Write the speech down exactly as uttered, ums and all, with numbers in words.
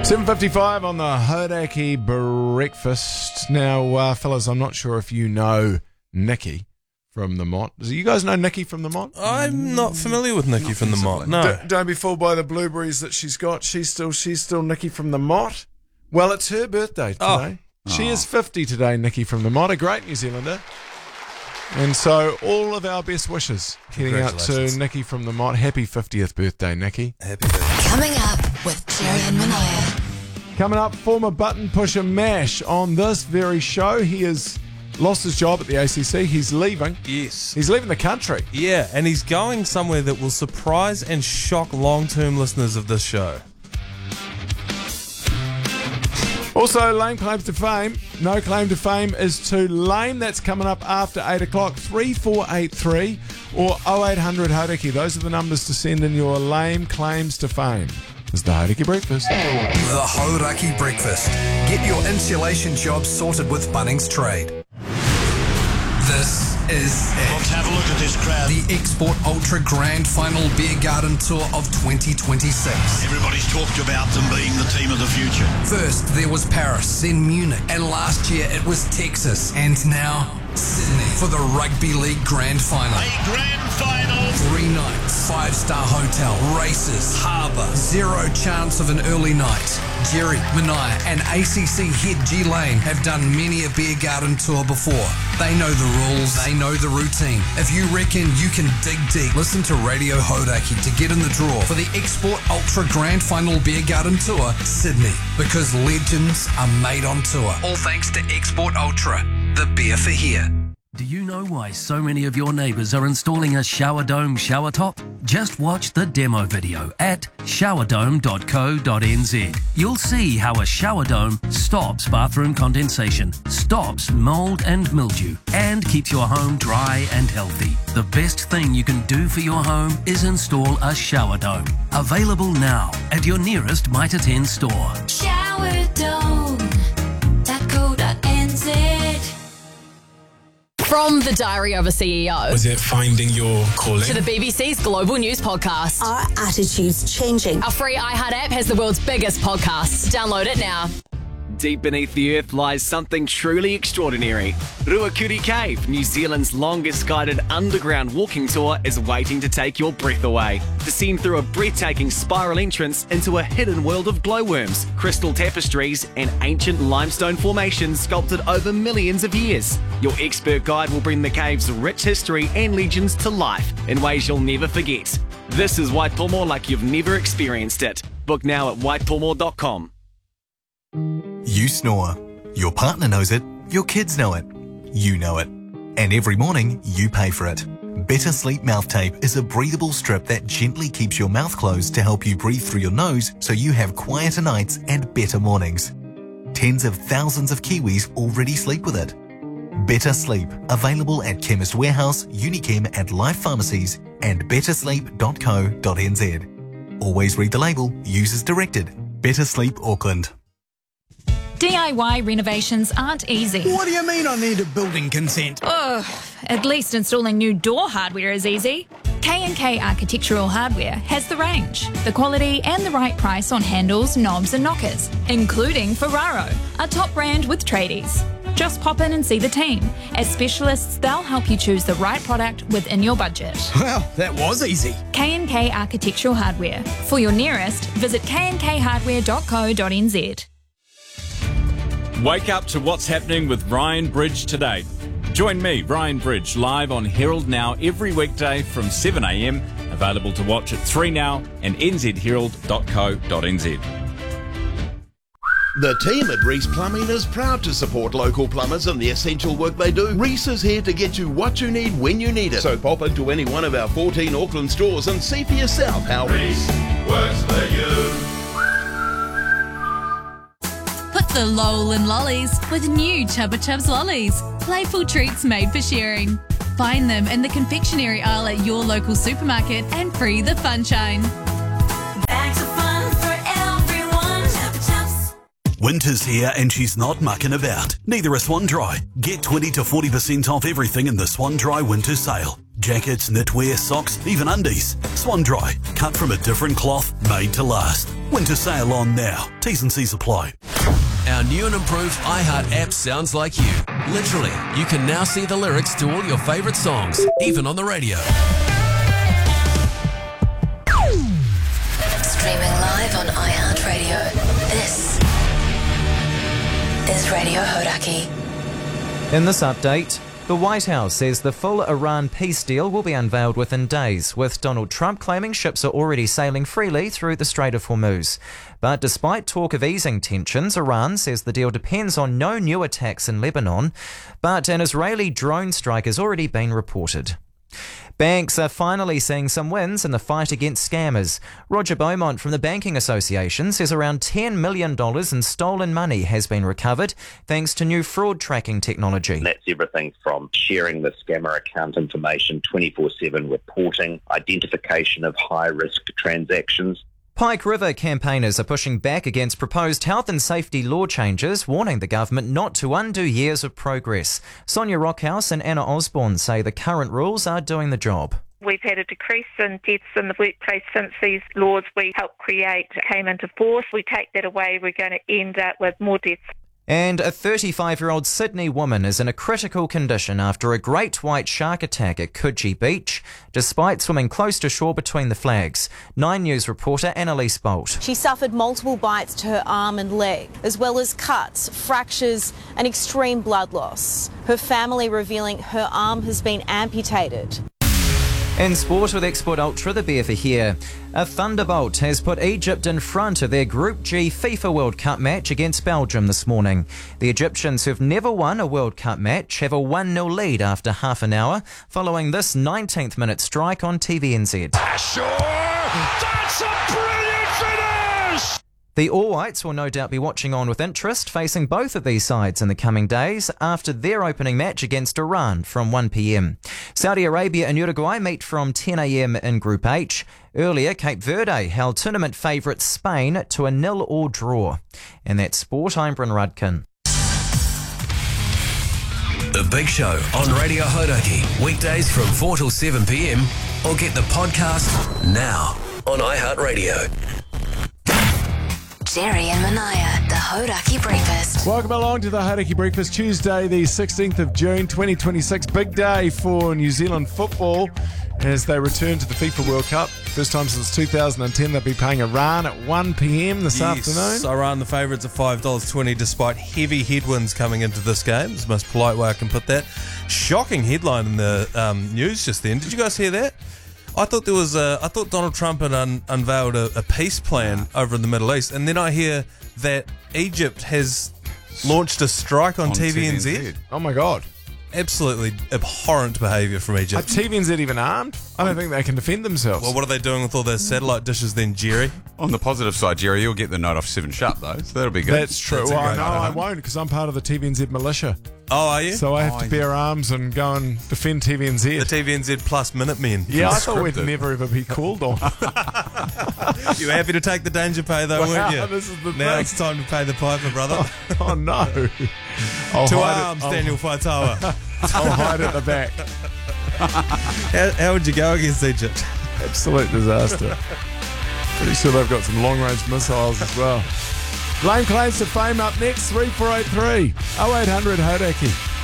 seven fifty-five on the Hodaki Breakfast. Now, uh, fellas, I'm not sure if you know Nikki from the Mott. Do you guys know Nikki from the Mott? I'm not familiar with Nikki from the Mott. No. D- don't be fooled by the blueberries that she's got. She's still she's still Nikki from the Mott. Well, it's her birthday today. Oh. She Oh. is fifty today, Nikki from the Mott, a great New Zealander. And so all of our best wishes heading out to Nikki from the Mott. Happy fiftieth birthday, Nikki. Happy birthday. Coming up with Jerry and Mania. Coming up, former button pusher Mash on this very show. He has lost his job at the A C C. He's leaving. Yes. He's leaving the country. Yeah, and he's going somewhere that will surprise and shock long-term listeners of this show. Also, lame claims to fame. No claim to fame is too lame. That's coming up after eight o'clock. three four eight three or oh eight hundred Hodaki. Those are the numbers to send in your lame claims to fame. It's the Hodaki Breakfast. The Hodaki Breakfast. Get your insulation job sorted with Bunnings Trade. This is it. Let's have a look at this crowd. The Export Ultra Grand Final Beer Garden Tour of twenty twenty-six. Everybody's talked about them being the team of the future. First, there was Paris, then Munich, and last year it was Texas, and now Sydney for the Rugby League Grand Final. A grand final. Three nights, five-star hotel, races, harbour, zero chance of an early night. Jerry, Mania, and A C C head G Lane have done many a beer garden tour before. They know the rules, they know the routine. If you reckon you can dig deep, listen to Radio Hodaki to get in the draw for the Export Ultra Grand Final Beer Garden Tour, Sydney. Because legends are made on tour. All thanks to Export Ultra, the beer for here. Do you know why so many of your neighbours are installing a shower dome shower top? Just watch the demo video at shower dome dot co dot n z. You'll see how a shower dome stops bathroom condensation, stops mould and mildew, and keeps your home dry and healthy. The best thing you can do for your home is install a shower dome. Available now at your nearest Mitre ten store. shower dome dot co dot n z. From the Diary of a C E O Was it finding your calling? to the B B C's Global News Podcast. Our attitude's changing. Our free iHeart app has the world's biggest podcasts. Download it now. Deep beneath the earth lies something truly extraordinary. Ruakuri Cave, New Zealand's longest guided underground walking tour, is waiting to take your breath away. Descend through a breathtaking spiral entrance into a hidden world of glowworms, crystal tapestries, and ancient limestone formations sculpted over millions of years. Your expert guide will bring the cave's rich history and legends to life in ways you'll never forget. This is Waitomo like you've never experienced it. Book now at waitomo dot com. You snore. Your partner knows it. Your kids know it. You know it. And every morning, you pay for it. Better Sleep Mouth Tape is a breathable strip that gently keeps your mouth closed to help you breathe through your nose so you have quieter nights and better mornings. Tens of thousands of Kiwis already sleep with it. Better Sleep, available at Chemist Warehouse, Unichem and Life Pharmacies and better sleep dot co dot n z. Always read the label, use as directed. Better Sleep Auckland. D I Y renovations aren't easy. What do you mean I need a building consent? Ugh, at least installing new door hardware is easy. K and K Architectural Hardware has the range, the quality and the right price on handles, knobs and knockers, including Ferraro, a top brand with tradies. Just pop in and see the team. As specialists, they'll help you choose the right product within your budget. Well, that was easy. K and K Architectural Hardware. For your nearest, visit k and k hardware dot co dot n z. Wake up to what's happening with Ryan Bridge today. Join me, Ryan Bridge, live on Herald Now every weekday from seven a m. Available to watch at three now and n z herald dot co dot n z. The team at Reese Plumbing is proud to support local plumbers and the essential work they do. Reese is here to get you what you need when you need it. So pop into any one of our fourteen Auckland stores and see for yourself how Reese works for you. Put the lol in lollies with new Chubba Chubs lollies. Playful treats made for sharing. Find them in the confectionery aisle at your local supermarket and free the funshine. Bags of fun for everyone. Chubba Chubs. Winter's here and she's not mucking about. Neither is Swan Dry. Get twenty to forty percent off everything in the Swan Dry winter sale. jackets, knitwear, socks, even undies. Swan Dry, cut from a different cloth, made to last. Winter sale on now. T's and C's apply. Our new and improved iHeart app sounds like you. Literally, you can now see the lyrics to all your favourite songs, even on the radio. Streaming live on iHeartRadio. This is Radio Hodaki. In this update, the White House says the full Iran peace deal will be unveiled within days, with Donald Trump claiming ships are already sailing freely through the Strait of Hormuz. But despite talk of easing tensions, Iran says the deal depends on no new attacks in Lebanon, but an Israeli drone strike has already been reported. Banks are finally seeing some wins in the fight against scammers. Roger Beaumont from the Banking Association says around ten million dollars in stolen money has been recovered thanks to new fraud tracking technology. That's everything from sharing the scammer account information twenty-four seven reporting, identification of high-risk transactions. Pike River campaigners are pushing back against proposed health and safety law changes, warning the government not to undo years of progress. Sonia Rockhouse and Anna Osborne say the current rules are doing the job. We've had a decrease in deaths in the workplace since these laws we helped create came into force. We take that away, we're going to end up with more deaths. And a thirty-five-year-old Sydney woman is in a critical condition after a great white shark attack at Coogee Beach, despite swimming close to shore between the flags. Nine News reporter Annalise Bolt. She suffered multiple bites to her arm and leg, as well as cuts, fractures and extreme blood loss. Her family revealing her arm has been amputated. In sport with Export Ultra, the beer for here. A thunderbolt has put Egypt in front of their Group G FIFA World Cup match against Belgium this morning. The Egyptians, who've never won a World Cup match, have a one nil lead after half an hour, following this nineteenth minute strike on T V N Z. Sure, that's a brilliant finish! The All Whites will no doubt be watching on with interest, facing both of these sides in the coming days after their opening match against Iran from one p m. Saudi Arabia and Uruguay meet from ten a m in Group H. Earlier, Cape Verde held tournament favourite Spain to a nil-all draw. And that's sport. I'm Bryn Rudkin. The Big Show on Radio Hodaki, weekdays from four till seven p m, or get the podcast now on iHeartRadio. Jerry and Manaya, the Hodaki Breakfast. Welcome along to the Hodaki Breakfast, Tuesday the sixteenth of June twenty twenty-six. Big day for New Zealand football as they return to the FIFA World Cup. First time since two thousand ten. They'll be playing Iran at one p m this yes, afternoon. Iran the favourites at five dollars twenty despite heavy headwinds coming into this game. It's the most polite way I can put that. Shocking headline in the um, news just then. Did you guys hear that? I thought there was a, I thought Donald Trump had un, unveiled a, a peace plan over in the Middle East, and then I hear that Egypt has launched a strike on, on T V N Z. Oh my God. Absolutely abhorrent behaviour from Egypt. Are T V N Z even armed? I don't think they can defend themselves. Well, what are they doing with all those satellite dishes then, Jerry? On the positive side, Jerry, you'll get the night off seven sharp though, so that'll be good. That's true. That's well, great no, I won't because I'm part of the T V N Z militia. Oh, are you? So I have oh, to bear arms and go and defend T V N Z. The T V N Z plus Minutemen. Yeah, I thought we'd never ever be called on. You were happy to take the danger pay though, Wow, weren't you? this is the now thing. it's time to pay the piper, brother. Oh, oh no. I'll Two hide arms, it. Daniel Faitawa. I'll hide at the back. how, how would you go against Egypt? Absolute disaster. Pretty sure they've got some long-range missiles as well. Lane Claims to Fame up next, three four eight three, oh eight hundred Hodaki.